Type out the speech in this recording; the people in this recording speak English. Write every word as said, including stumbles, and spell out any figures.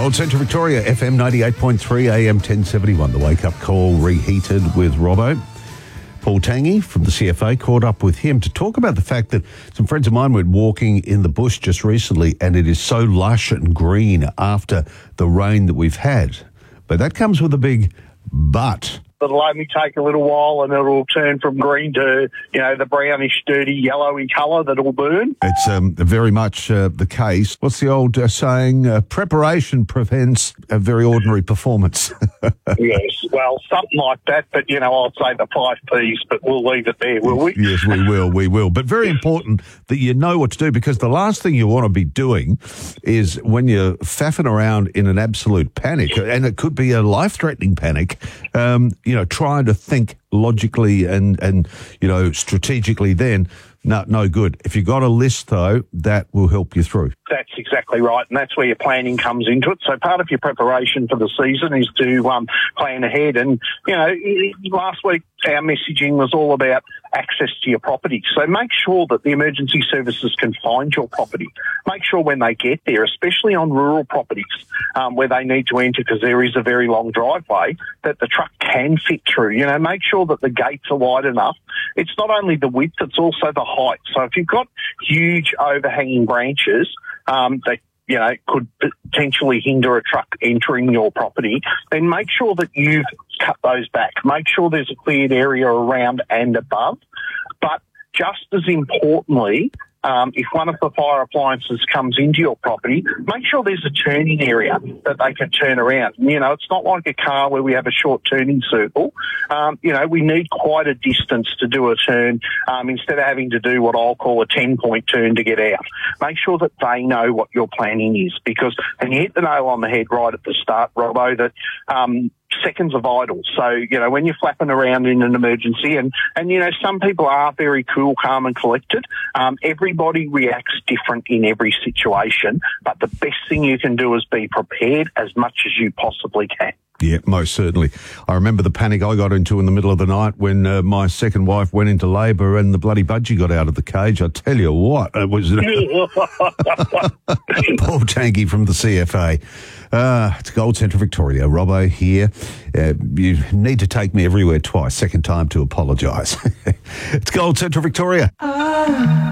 Gold Central Victoria, F M ninety-eight point three, A M ten seventy-one. The wake-up call reheated with Robbo. Paul Tangi from the C F A caught up with him to talk about the fact that some friends of mine went walking in the bush just recently and it is so lush and green after the rain that we've had. But that comes with a big but. It'll only take a little while and it'll turn from green to, you know, the brownish, dirty, yellowy colour that'll burn. It's um, very much uh, the case. What's the old uh, saying? Uh, preparation prevents a very ordinary performance. Yes, well, something like that, but, you know, I'd say the five Ps, but we'll leave it there, will we? Yes, we will, we will. But very important that you know what to do, because the last thing you want to be doing is when you're faffing around in an absolute panic, and it could be a life-threatening panic, um, you know, trying to think logically and, and you know, strategically then, no, no good. If you've got a list, though, that will help you through. That's exactly right, and that's where your planning comes into it. So part of your preparation for the season is to um, plan ahead. And, you know, last week our messaging was all about access to your property. So make sure that the emergency services can find your property. Make sure when they get there, especially on rural properties um, where they need to enter because there is a very long driveway, that the truck can fit through. You know, make sure that the gates are wide enough. It's not only the width, it's also the height. So if you've got huge overhanging branches um, that, you know, could potentially hinder a truck entering your property, then make sure that you've cut those back. Make sure there's a cleared area around and above. But just as importantly, um, if one of the fire appliances comes into your property, make sure there's a turning area that they can turn around. You know, it's not like a car where we have a short turning circle. Um, you know, we need quite a distance to do a turn um, instead of having to do what I'll call a ten-point turn to get out. Make sure that they know what your planning is, because, and you hit the nail on the head right at the start, Robbo, that um, seconds are vital. So, you know, when you're flapping around in an emergency, and, and you know, some people are very cool, calm and collected. Um, everybody reacts different in every situation, but the best thing you can do is be prepared as much as you possibly can. Yeah, most certainly. I remember the panic I got into in the middle of the night when uh, my second wife went into labour and the bloody budgie got out of the cage. I tell you what, it was Paul Tangi from the C F A. Uh, it's Gold Central Victoria. Robbo here. Uh, you need to take me everywhere twice. Second time to apologise. It's Gold Central Victoria.